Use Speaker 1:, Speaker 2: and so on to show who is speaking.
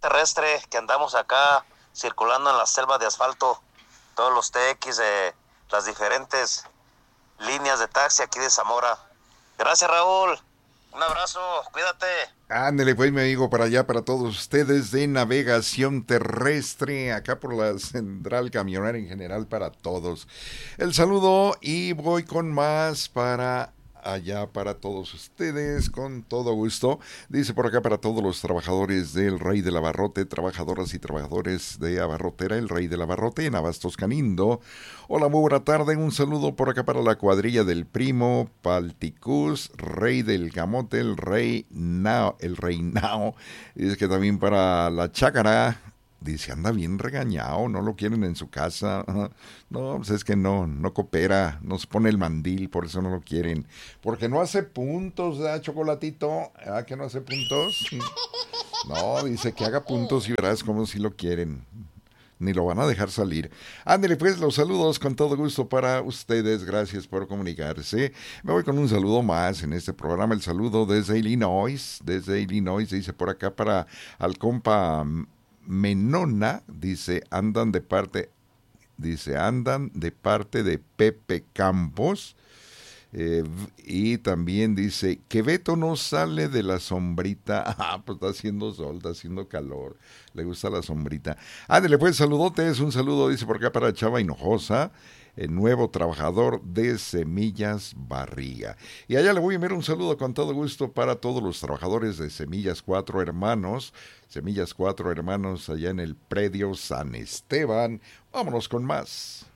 Speaker 1: terrestre que andamos acá circulando en la selva de asfalto, todos los TX de las diferentes líneas de taxi aquí de Zamora. Gracias, Raúl. Un abrazo, cuídate.
Speaker 2: Ándele pues, mi amigo, para allá, para todos ustedes de navegación terrestre, acá por la central camionera en general, para todos. El saludo y voy con más para allá, para todos ustedes, con todo gusto. Dice por acá para todos los trabajadores del Rey del Abarrote, trabajadoras y trabajadores de Abarrotera, el Rey del Abarrote, en Abastos Canindo. Hola, muy buena tarde, un saludo por acá para la cuadrilla del Primo, Palticus, Rey del Camote, el Rey Nao. Dice que también para la Chácara. Dice, anda bien regañado, no lo quieren en su casa. No, pues es que no coopera, no se pone el mandil, por eso no lo quieren. Porque no hace puntos, ¿verdad, Chocolatito? ¿Ah, que no hace puntos? No, dice que haga puntos y verás como si lo quieren. Ni lo van a dejar salir. Ándale, pues, los saludos con todo gusto para ustedes. Gracias por comunicarse. Me voy con un saludo más en este programa. El saludo desde Illinois. Desde Illinois, dice por acá para al compa Menona. Andan de parte de Pepe Campos. Y también dice que Beto no sale de la sombrita. Ah, pues está haciendo sol, está haciendo calor. Le gusta la sombrita. Ándale, pues, saludotes. Un saludo, dice por acá para Chava Hinojosa, el nuevo trabajador de Semillas Barriga. Y allá le voy a enviar un saludo con todo gusto para todos los trabajadores de Semillas Cuatro Hermanos. Semillas Cuatro Hermanos allá en el predio San Esteban. Vámonos con más.